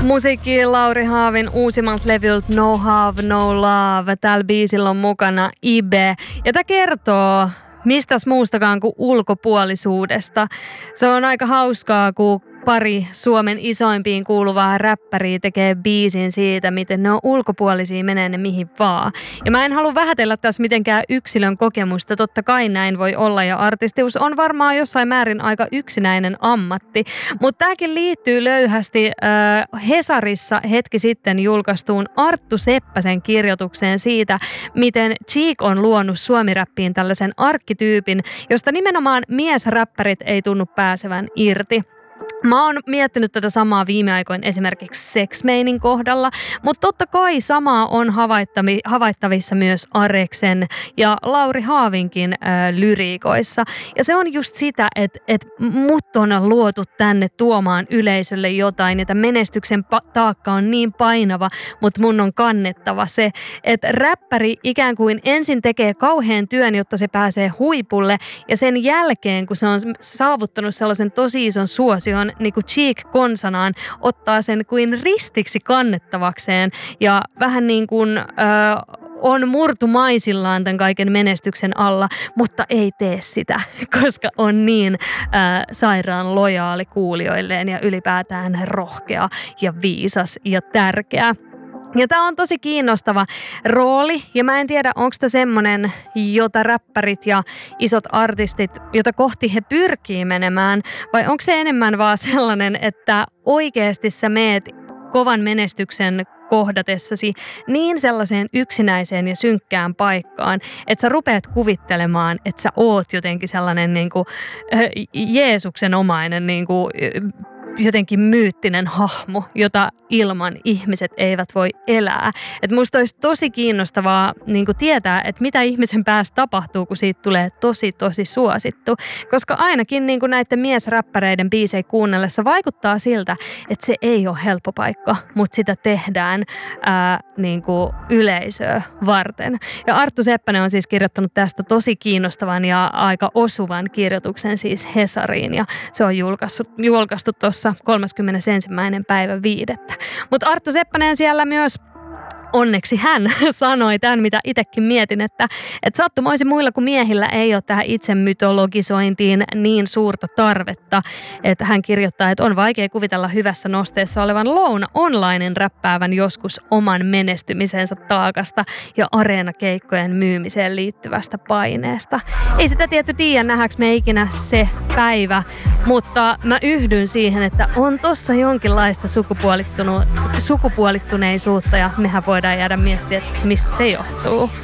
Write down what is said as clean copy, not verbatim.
Musiikki Lauri Haavin uusimmalta levyltä No Have No Love. Täällä biisillä on mukana Ibe. Ja tää kertoo mistäs muustakaan kuin ulkopuolisuudesta. Se on aika hauskaa, kun pari Suomen isoimpiin kuuluvaa räppäriä tekee biisin siitä, miten ne on ulkopuolisia, menee ne mihin vaan. Ja mä en halua vähätellä tässä mitenkään yksilön kokemusta, totta kai näin voi olla ja artistius on varmaan jossain määrin aika yksinäinen ammatti. Mutta tämäkin liittyy löyhästi Hesarissa hetki sitten julkaistuun Arttu Seppäsen kirjoitukseen siitä, miten Cheek on luonut suomiräppiin tällaisen arkkityypin, josta nimenomaan miesräppärit ei tunnu pääsevän irti. Mä oon miettinyt tätä samaa viime aikoin esimerkiksi Sex Mainin kohdalla, mutta totta kai samaa on havaittavissa myös Areksen ja Lauri Haavinkin lyriikoissa. Ja se on just sitä, että mut on luotu tänne tuomaan yleisölle jotain, että menestyksen taakka on niin painava, mutta mun on kannettava se, että räppäri ikään kuin ensin tekee kauhean työn, jotta se pääsee huipulle ja sen jälkeen, kun se on saavuttanut sellaisen tosi ison suosion, niin kuin Cheek konsanaan ottaa sen kuin ristiksi kannettavakseen ja vähän niin kuin on murtumaisillaan tämän kaiken menestyksen alla, mutta ei tee sitä, koska on niin sairaan lojaali kuulijoilleen ja ylipäätään rohkea ja viisas ja tärkeä. Ja tämä on tosi kiinnostava rooli ja mä en tiedä, onko tämä semmoinen, jota räppärit ja isot artistit, jota kohti he pyrkii menemään, vai onko se enemmän vaan sellainen, että oikeasti sä meet kovan menestyksen kohdatessasi niin sellaiseen yksinäiseen ja synkkään paikkaan, että sä rupeat kuvittelemaan, että sä oot jotenkin sellainen niin kuin Jeesuksen omainen niin kuin jotenkin myyttinen hahmo, jota ilman ihmiset eivät voi elää. Et musta olisi tosi kiinnostavaa niin kuin tietää, että mitä ihmisen päässä tapahtuu, kun siitä tulee tosi suosittu. Koska ainakin niin kuin näiden miesräppäreiden biisejä kuunnellessa vaikuttaa siltä, että se ei ole helppo paikka, mutta sitä tehdään niin kuin yleisöä varten. Ja Arttu Seppänen on siis kirjoittanut tästä tosi kiinnostavan ja aika osuvan kirjoituksen siis Hesariin. Ja se on julkaistu tuossa 31.5. Mutta Arttu Seppänen siellä myös, onneksi hän sanoi tämän, mitä itsekin mietin, että sattumoisin muilla kuin miehillä ei ole tähän itsemytologisointiin niin suurta tarvetta. Että hän kirjoittaa, että on vaikea kuvitella hyvässä nosteessa olevan louna-onlainen räppäävän joskus oman menestymisensä taakasta ja areenakeikkojen myymiseen liittyvästä paineesta. Ei sitä tietty tiedä, nähdäänkö me ikinä se päivä, mutta mä yhdyn siihen, että on tossa jonkinlaista sukupuolittuneisuutta ja mehän voidaan jäädä miettimään, että mistä se johtuu.